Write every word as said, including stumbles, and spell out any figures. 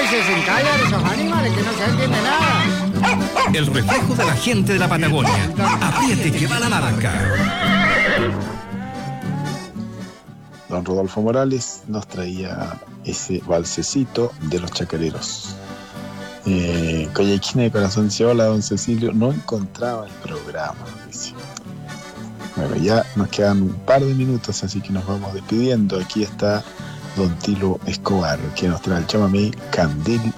y se desencallan esos animales que no se entiende nada. El reflejo de la gente de la Patagonia. Apriete que va la marca. Don Rodolfo Morales nos traía ese valsecito de los chacareros. Eh, Coyhaiquina de Corazón dice: hola, don Cecilio, no encontraba el programa, dice. Bueno, ya nos quedan un par de minutos, así que nos vamos despidiendo. Aquí está don Tilo Escobar, que nos trae el chamamé Candil